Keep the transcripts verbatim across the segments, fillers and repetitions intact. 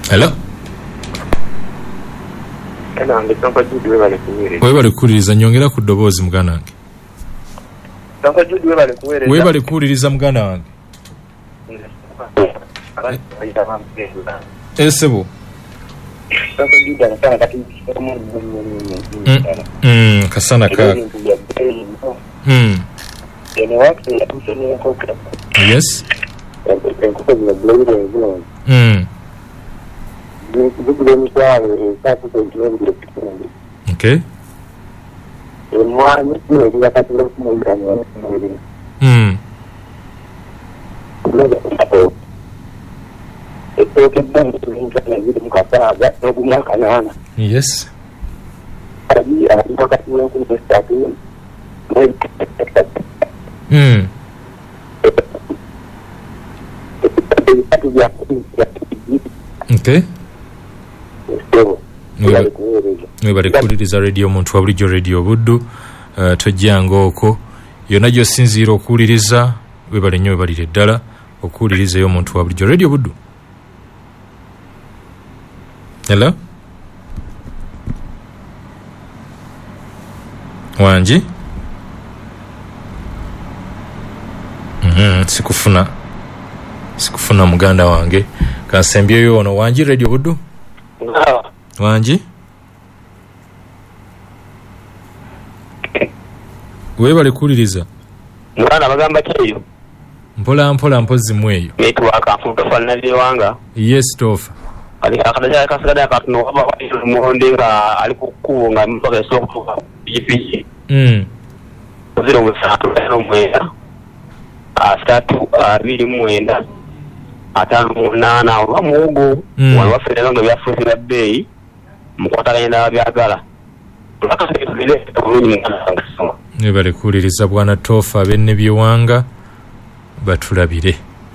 Hello. Hello, ndikamba Judy webale kuweereza. Webale kuwuliriza nyongera ku ddoboozi muganda wange. Ndikamba Judy webale kuweereza. Webale kuwuliriza muganda wange. Esebo. Ndikamba Judy anataka kati Mm, kasana ka. Mm. Ene watu ya kusema koka. Yes. Enkuko zina blonde ndio. Mm. Ndio mtwalo tatu ndio. Okay. Mwana ni ndio kati ndio kumwona. Mm. Yes. Mm. Okay. Webale kuwuliriza radio omuntu wa bulijjo radio Buddu. Uh, tojjanga okwo yonna gy'osinziira okuwuliriza webale nnyo webalire ddala okuwulirizayo omuntu wa bulijjo radio Buddu. Hello. Wanji. Mhm, sikufuna. Sikufuna muganda wange. Kansembyeyo ono Wanji radio Buddu. Ah. Wanji. Webale kuwuliriza. Mwana bagamba kyeyo. Mpola mpola mpozi mweyo. Network afuuka fanali wanga. Yes tofa. Ali akadaja kasagada akatuno aba muhonde nga ali kukubo nga mpaka soko piji. Mm. zero musatu no mwenda. Asatu abiri mwenda. Atano munana oba mugo. Wano wafere nga byafuzira bay. Mukwata genda byagala. Akasebile tulunyi mwana sanga. Webale kuwuliriza bwana tofa benne byewanga batulabire.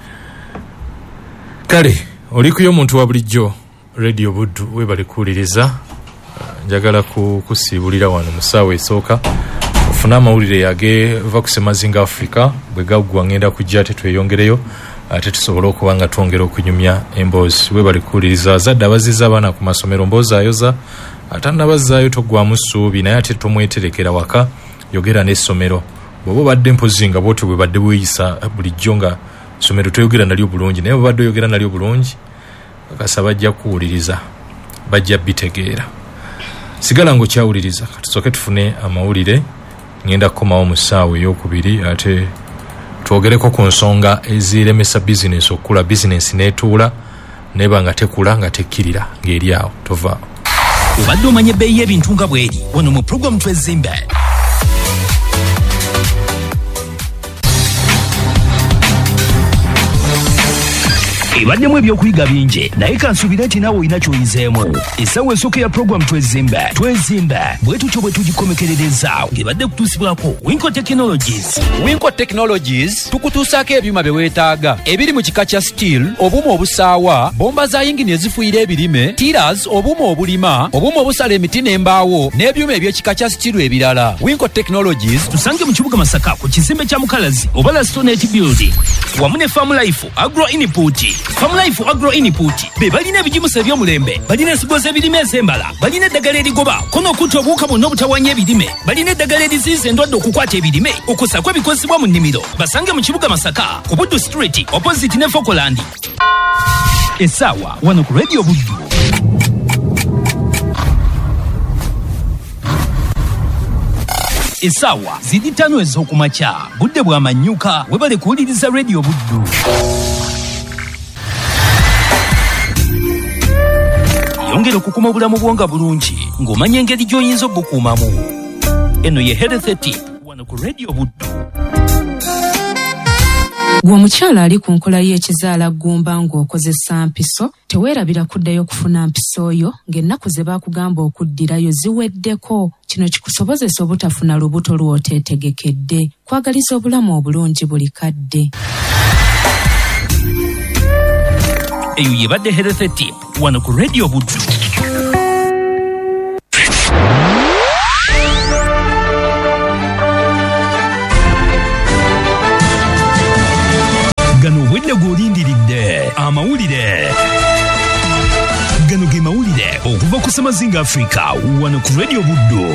Kale olikuyo omuntu wa bulijjo radio Buddu webale kuwuliriza. Njagala kusiibulira wano musaawa esooka ofuna amawulire yage va ku Semazinga Africa bwe gaggwa ngenda kujja ate tweyongereyo ate tusobola okuba nga twongera okunyumya emboozi. Webale kuwuliriza azadde abaziza abaana ku masomero mboozi ayoza ate nabazaayo toggwamu ssuubi naye ate tomweterekera waka yogera n'essomero bw'oba obadde mpozi nga bw'otyo bwe badde bweyisa bulijjo nga essomero toyogera nalyo bulungi naye bwe badde oyogera nalyo bulungi akasa bajja kuwuliriza bajja bitegeera. Sigala ng'okyawuliriza tusooke tufune amawulire ngenda kukomawo mu ssaawa ey'okubiri ate twogereko ku nsonga eziremesa bizinesi okukula bizinesi n'etuula neba nga tekula nga tekkirira ng'eri awo tovaawo. Obadde omanye ebbeeyi y'ebintu nga bw'eri wano mu pulogulaamu Twezimbe. Ebaddemu ebyokuyiga bingi naye kansuubira nti naawe olina ky'oyizeemu. Essaawa esooka ya pulogulaamu Twezimbe Twezimbe bwe tutyo bwe tugikomekerereza ng'ebadde kutuusibwako Winco Technologies. Winco Technologies tukutuusaako ebyuma bye weetaaga ebiri mu kika kya steel, obuuma obusaawa, bomba za yingini ezifuuyira ebirime, tiras, obuuma obulima, obuuma obusala emiti n'embaawo n'ebyuma eby'ekika kya steel ebirala. Winco Technologies tusange mu kibuga Masaka ku kizimbe kya Mukalazi Obala Stonate Building wamu ne Farm Life Agro Input. Farm Life Agro Input be balina ebijimusa eby'omulembe, balina ensigo z'ebirime ez'embala, balina eddagala erigoba kono okutta obuwuka bwonna obutawanya ebirime, balina eddagala eriziyiza endwadde okukwata ebirime okusako ebikozesebwa mu nnimiro. Basange mu kibuga Masaka ku Buddu Street opposite ne Fokoland. Essaawa wano ku Radio Buddu. Essaawa ziri ttaano ez'okumakya budde bw'amanyuka webale kuwuliriza Radio Buddu. Yongera okukuma obulamu bwonga bulungi ng'omanya engeri gy'oyinza obukuumamu. Eno ye Health Tip wano ku Radio Buddu. Gwe omukyala ali ku nkola y'ekizaala ggumba ng'okozesa mpiso teweerabira kuddayo kufuna mpiso oyo ng'ennaku ze baakugamba okuddirayo ziweddeko. Kino kikusobozesa obutafuna lubuto lw'oteetegekedde. Kwagaliza obulamu obulungi buli kadde. Eyo yebadde Health Tip wano ku Radio Buddu. Gano obwedde gw'olindiridde amawulire. gano ge mawulire okuva ku Semazinga Africa wano ku Radio Buddu.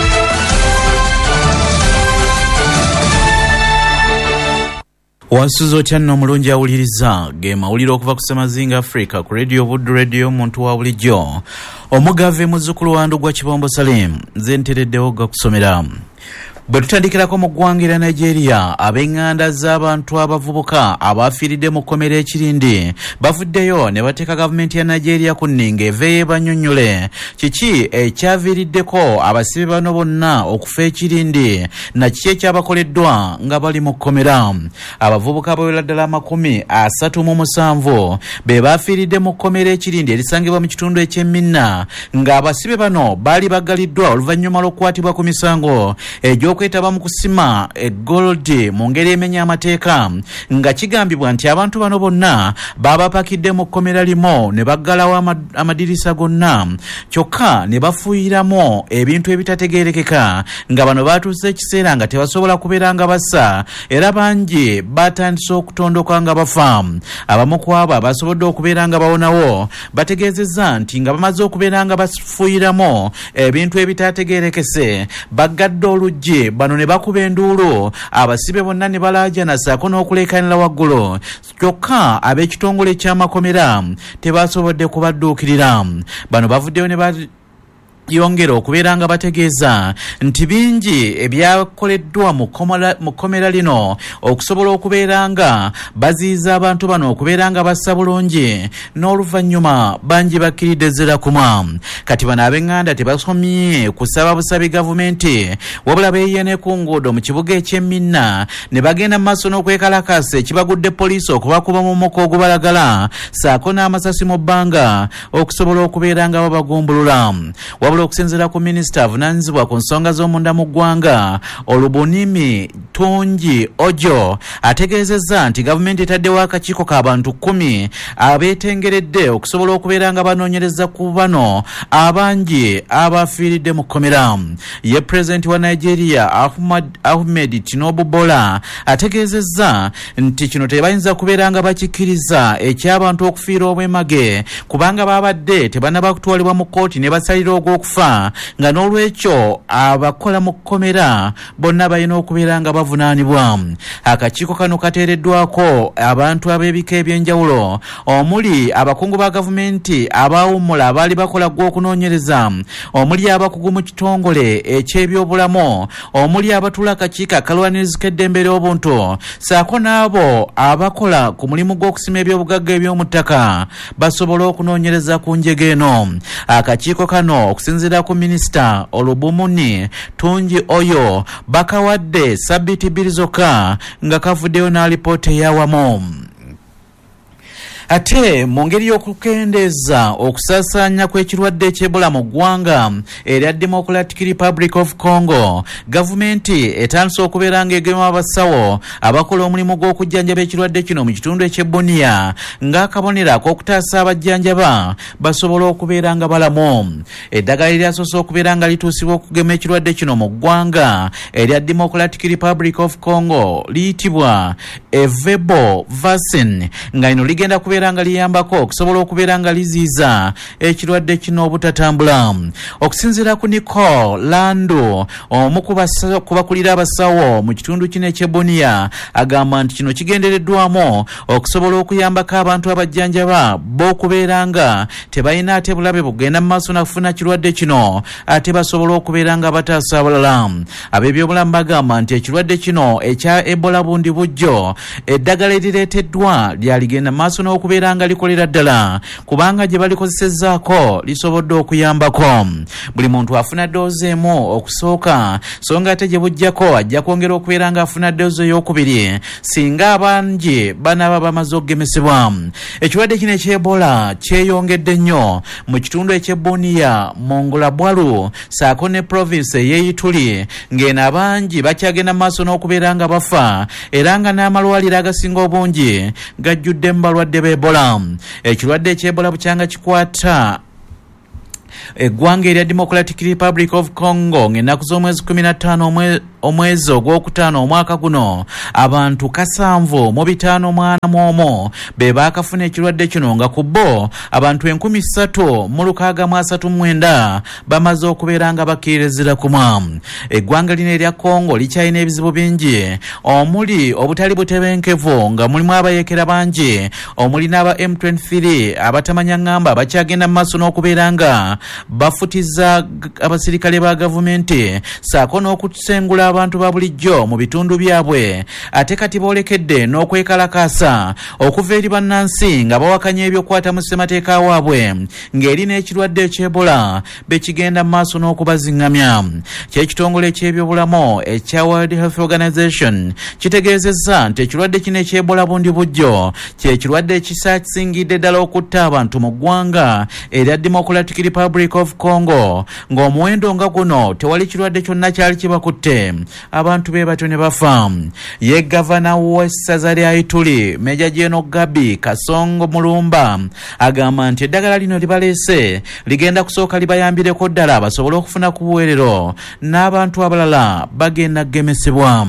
Wansuzo otya nno omulungi awuliriza ge mawulire okuva ku Semazinga Africa ku Radio Buddu, radio omuntu wa bulijjo. Omugave muzzukulu wa Ndugwa Kibombo Salim nze ntereddewo gakusomera. Bwe tutandikirako mu ggwanga erya Nigeria, ab'eŋŋanda z'abantu abavubuka abafiiridde mu kkomera ekirindi bavuddeyo ne bateeka gavumenti ya Nigeria ku nninga eveeyo bannyonnyole kiki ekyaviiriddeko abasibe bano bonna okufa ekirindi na kiki ekyabakoleddwa nga bali mu kkomera. Abavubuka abawera ddala amakumi asatu mu musanvu be baafiiridde mu kkomera ekirindi erisangibwa mu kitundu eky'Emminna ng'abasibe bano baali baggaliddwa oluvannyuma lw'okukwatibwa ku misango egyo okwetaba mu kusima eggolodi mu ngeri emenya amateeka nga kigambibwa nti abantu bano bonna babapakidde mu kkomera limu ne baggalawo amadirisa gonna kyokka ne bafuuyiramu ebintu ebitategeerekeka nga bano baatuusa ekiseera nga tebasobola kubeera nga bassa era bangi batandise okutondoka nga bafa. Abamu ku abo abasobodde okubeera nga bawonawo bategeezezza nti nga bamaze okubeera nga bafuuyiramu ebintu ebitategeerekese baggadde oluggi bano ne bakuba enduulu abasibe bonna ne balaajana ssaako n'okuleekanira waggulu kyokka ab'ekitongole ky'amakomera tebasobodde kubadduukirira. Bano bavuddeyo ne ba yongera okubeera nga bategeeza nti bingi ebyakoleddwa mu kkomera lino okusobola okubeera nga baziyiza abantu bano okubeera nga bassa bulungi n'oluvannyuma bangi bakkiridde zera kuma. Kati bano ab'eŋŋanda tebasomye kusaba busabi gavumenti wabula beeyene ku nguudo mu kibuga eky'Emminna ne bagenda mu maaso n'okwekalakasa ekibagudde poliisi okubakuba mu mukka ogubalagala ssaako n'amasasi mu bbanga okusobola okubeera nga babagumbulula. Wabula okusinziira ku minisita avunaanyizibwa ku nsonga z'omunda mu ggwanga Olubunimi Tungi Ojo ategeezezza nti gavumenti etaddewo akakiiko k'abantu kkumi abeetengeredde okusobola okubeera nga banoonyereza ku bano abangi abafiiridde mu kkomera. Ye pulezidenti wa Nigeria Ahmad Ahmed Tinubu Bola ategeezezza nti kino tebayinza kubeera nga bakikkiriza eky'abantu okufiira obwemage kubanga babadde tebannaba kutwalibwa mu kkooti ne basalira ogw'okufa nga n'olwekyo abakola mu kkomera bonna balina okubeera nga bavunaanibwa. Akakiiko kano kateereddwako abantu ab'ebika eby'enjawulo omuli abakungu ba gavumenti abaawummula abaali bakola gw'okunoonyereza omuli abakugu mu kitongole eky'ebyobulamu omuli abatuula akakiiko akalwaniriza eddembe ly'obuntu ssaako n'abo abakola ku mulimu gw'okusima ebyobugagga eby'omu ttaka basobola okunoonyereza ku njega eno. Akakiiko kano okusinziira ku minisita Olubumuni Tungi Oyo bakawadde sabbiiti bbiri zokka nga kavuddeyo n'alipoota ey'awamu. Ate mu ngeri y'okukendeeza okusaasaanya kw'ekirwadde eky'Ebola mu ggwanga erya Democratic Republic of Congo, gavumenti etandise okubeera ng'egema abasawo abakola omulimu gw'okujjanjaba ekirwadde kino mu kitundu eky'Ebunia ng'akabonero ak'okutaasa abajjanjaba basobola okubeera nga balamu. Eddagala eryasoose okubeera nga lituusibwa okugema ekirwadde kino mu ggwanga erya Democratic Republic of Congo liyitibwa Evebo Vaccine nga lino ligenda kubeera nga liyambako okusobola okubeera nga liziiza ekirwadde kino obutatambula. Okusinziira ku Nicole Lando omu ku bakulira abasawo mu kitundu kino eky'Ebunia agamba nti kino kigendereddwamu okusobola okuyambako abantu abajjanjaba b'okubeera nga tebalina ate bulabe bugenda mu maaso nakufuna kirwadde kino ate basobola okubeera nga bataasa abalala. Ab'ebyobulamu bagamba nti ekirwadde kino ekya Ebola bundi bujjo eddagala erireeteddwa lyaligenda maaso n'okubeera nga likolera ddala kubanga gye balikozesezzaako lisobodde okuyambako. Buli muntu afuna ddoozi emu okusooka so nga ate gye bujjako ajja kwongera okubeera nga afuna ddoozi ey'okubiri singa abangi banaaba bamaze okugemesebwa. Ekirwadde kino eky'Ebola kyeyongedde nnyo mu kitundu eky'Ebunia, Mongola Bwalu ssaako ne province ey'Ituri ng'eno abangi bakyagenda mu maaso n'okubeera nga bafa era nga n'amalwaliro agasinga obungi gajjudde mu balwadde b'Ebola. Ekirwadde eky'Ebola bukyanga kikwata eggwanga erya Democratic Republic of Congo ng'ennaku z'omwezi kumi na ttaano omwezi ogwokutaano omwaka guno abantu kasanvu mu bitaano mwana mwomo be baakafuna ekirwadde kino nga ku bo abantu enkumi ssatu mu lukaaga mu asatu mwenda bamaze okubeera nga bakkirizira kumwa. Eggwanga lino erya Congo likyalina ebizibu bingi omuli obutali butebenkevu nga mulimu abayeekera bangi omuli n'aba M twenty-three abatamanya ngamba bakyagenda mu maaso n'okubeera nga bafutiza abasirikale ba gavumenti saako n'okusengula abantu ba bulijjo mu bitundu byabwe ate kati boolekedde n'okwekalakaasa okuva eri bannansi nga bawakanya ebyokwata mu ssemateeka waabwe ng'eri n'ekirwadde eky'Ebola bekigenda mu maaso n'okubazingamya. Ky'ekitongole eky'ebyobulamu ekya World Health Organization kitegeezezza nti ekirwadde kino eky'Ebola bundi bujjo ky'ekirwadde ekisingidde ddala okutta abantu mu ggwanga erya Democratic Republic of Congo ng'omuwendo nga guno tewali kirwadde kyonna kyali kibakutte abantu be batyo ne bafa. Ye gavana w'essaza lya Ituri Meja Jeno Gabi Kasongo Mulumba agamba nti eddagala lino libaleese ligenda kusooka libayambireko ddala basobole okufuna ku buweerero n'abantu abalala bagenda kugemesebwa.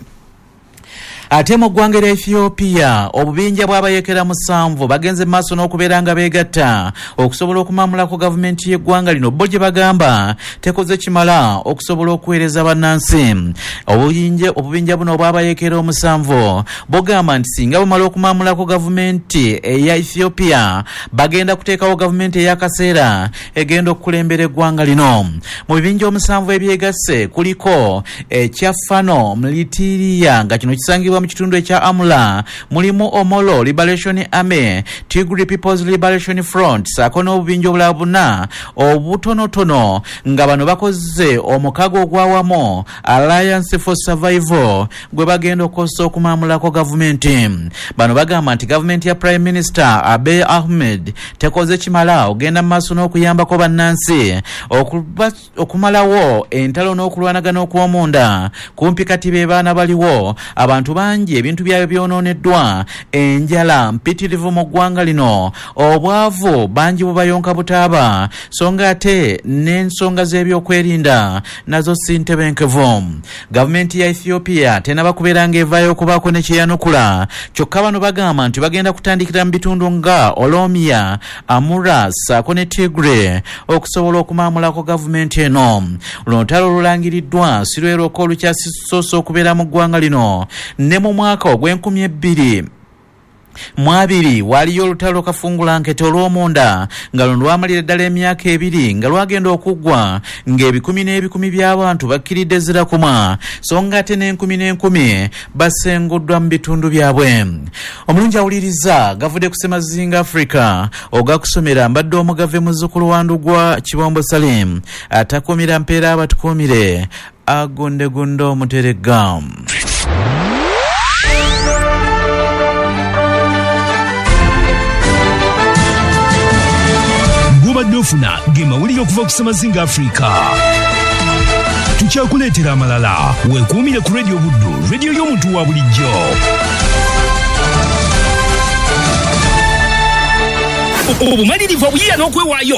Ate mu ggwanga lya Ethiopia obubinja bw'abayeekera musanvu bagenze mu maaso n'okubeera nga beegatta okusobola okumamulako gavumenti y'eggwanga lino bo gye bagamba tekoze kimala okusobola okuweereza bannansi. Obubinja obubinja buno obw'abayeekera omusanvu bogamba nti singa bumala okumamulako gavumenti eya Ethiopia bagenda kuteekawo gavumenti ey'akaseera egenda okukulembera eggwanga lino. Mu bibinja omusanvu ebyegasse kuliko ekya Fano Militiria nga kino kisangibwa mu kitundu ekya Amula, mulimu Omolo Liberation Army, Tigray People's Liberation Front saako n'obubinja obulala buna obutonotono nga bano bakoze omukago ogwawamu Alliance for Survival gwe bagenda okukozesa okumamulako gavumenti. Bano bagamba nti gavumenti ya Prime Minister Abiy Ahmed tekoze kimala ogenda mu maaso n'okuyambako bannansi okumalawo entalo n'okulwanagana okw'omunda kumpi kati be baana baliwo abantu bangi ebintu byabyo byonooneddwa enjala mpitirivu mu ggwanga lino obwavu bangi bubayonka butaaba so nga ate n'ensonga z'ebyokwerinda nazo si ntebenkevu. Gavumenti ya Ethiopia tenaba kubeera ng'evaayo okubaako ne kyeyanukula kyokka bano bagamba nti bagenda kutandikira mu bitundu nga Oromia, Amura saako ne Tigray okusobola okumamulako gavumenti eno. Luno ntalo lulangiriddwa sirweroko olukyasisoose okubeera mu ggwanga lino ne mu mwaka ogw'enkumi ebbiri mu abiri waliyo olutalo kafungulankete olw'omunda nga luno lwamalira ddala emyaka ebiri nga lwagenda okuggwa ng'ebikumi n'ebikumi by'abantu bakkiridde zira kumwa so nga ate n'enkumi n'enkumi basenguddwa mu bitundu byabwe. Omulungi awuliriza gavudde ku Ssemazinga Africa ogakusomera mbadde omugave muzzukulu wa Ndugwa Kibombo Salim atakuumira mpeera abatukuumire agondegonde omuterega. Gubadde ofuna ge mawulire okuva ku Ssemazinga Africa. Tukyakuleetera amalala weekuumire ku Radio Buddu, radio y'omuntu wa bulijjo. Obumalirivu obuyiiya n'okwewaayo